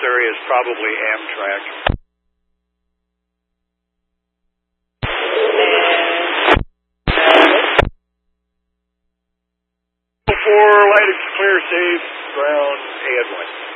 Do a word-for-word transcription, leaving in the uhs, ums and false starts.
area is probably Amtrak. Four, light is clear, safe, ground, and one.